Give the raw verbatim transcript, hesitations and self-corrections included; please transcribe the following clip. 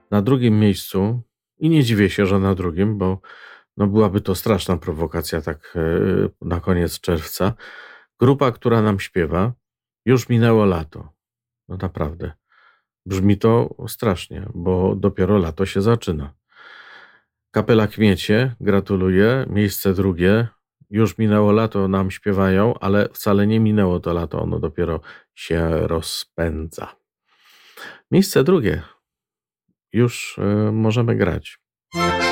Na drugim miejscu, i nie dziwię się, że na drugim, bo no byłaby to straszna prowokacja tak e, na koniec czerwca. Grupa, która nam śpiewa, już minęło lato. No naprawdę. Brzmi to strasznie, bo dopiero lato się zaczyna. Kapela Kmiecie, gratuluję. Miejsce drugie. Już minęło lato, nam śpiewają, ale wcale nie minęło to lato, ono dopiero się rozpędza. Miejsce drugie. Już y, możemy grać.